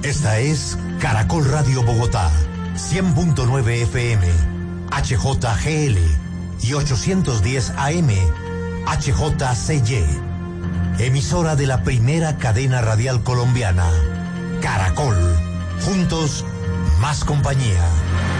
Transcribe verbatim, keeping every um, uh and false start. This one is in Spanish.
Esta es Caracol Radio Bogotá, cien punto nueve F M, H J G L y ochocientos diez A M, H J C Y. Emisora de la primera cadena radial colombiana, Caracol. Juntos, más compañía.